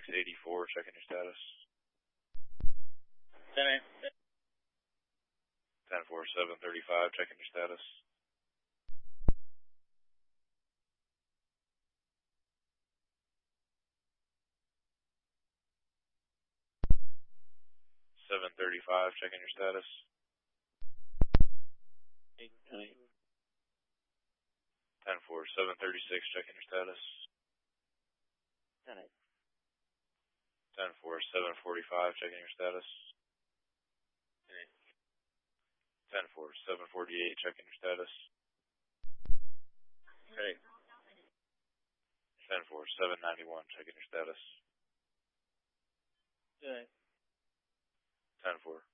684, checking your status. 10-4, 735, checking your status. 735, checking your status. 10-4, 736, checking your status. 10-4, 745, checking your status. 10-4, 748, checking your status. 10-4, 791, checking your status. 10-4.